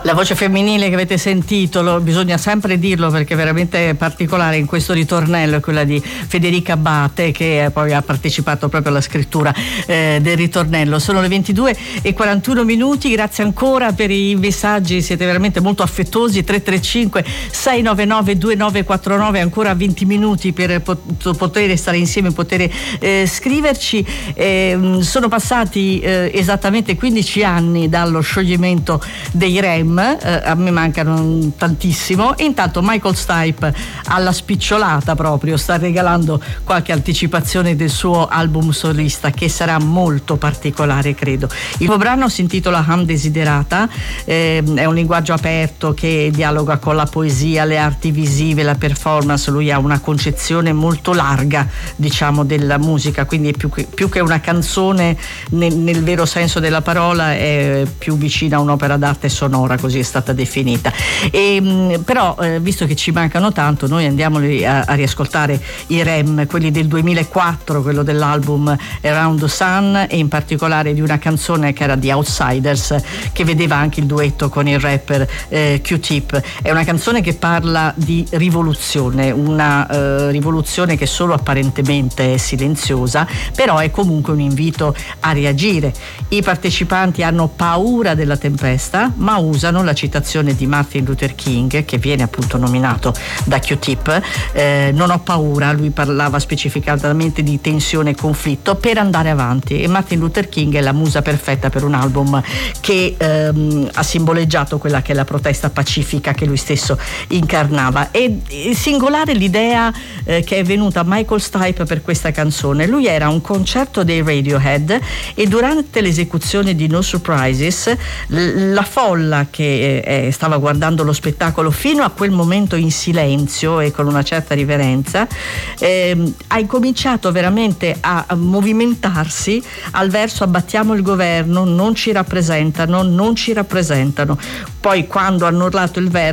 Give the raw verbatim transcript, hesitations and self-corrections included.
La voce femminile che avete sentito, lo, bisogna sempre dirlo perché è veramente particolare in questo ritornello, è quella di Federica Abate, che poi ha partecipato proprio alla scrittura eh, del ritornello. Sono le ventidue e quarantuno minuti, grazie ancora per i messaggi, siete veramente molto affettuosi. Tre tre cinque sei nove nove due nove quattro nove, ancora venti minuti per poter stare insieme, poter eh, scriverci. Eh, sono passati eh, esattamente quindici anni dallo scioglimento dei R E M. Uh, a me mancano tantissimo, e intanto Michael Stipe alla spicciolata proprio sta regalando qualche anticipazione del suo album solista, che sarà molto particolare, credo. Il nuovo brano si intitola Ham Desiderata, eh, è un linguaggio aperto che dialoga con la poesia, le arti visive, la performance. Lui ha una concezione molto larga, diciamo, della musica, quindi è più che, più che una canzone nel, nel vero senso della parola, è più vicina a un'opera d'arte sonora, così è stata definita. E, però eh, visto che ci mancano tanto, noi andiamo a, a riascoltare i R E M, quelli del duemilaquattro, quello dell'album Around the Sun, e in particolare di una canzone che era di Outsiders, che vedeva anche il duetto con il rapper eh, Q-Tip. È una canzone che parla di rivoluzione, una eh, rivoluzione che solo apparentemente è silenziosa, però è comunque un invito a reagire. I partecipanti hanno paura della tempesta, ma usano la citazione di Martin Luther King, che viene appunto nominato da Q-Tip. Eh, non ho paura, lui parlava specificatamente di tensione e conflitto, per andare avanti, e Martin Luther King è la musa perfetta per un album che ehm, ha simboleggiato quella che è la protesta pacifica che lui stesso incarnava. E, e singolare l'idea eh, che è venuta a Michael Stipe per questa canzone. Lui era a un concerto dei Radiohead e durante l'esecuzione di No Surprises l- la folla che eh, stava guardando lo spettacolo fino a quel momento in silenzio e con una certa riverenza, eh, ha incominciato veramente a, a movimentarsi al verso abbattiamo il governo, non ci rappresentano, non ci rappresentano. Poi quando hanno urlato il verso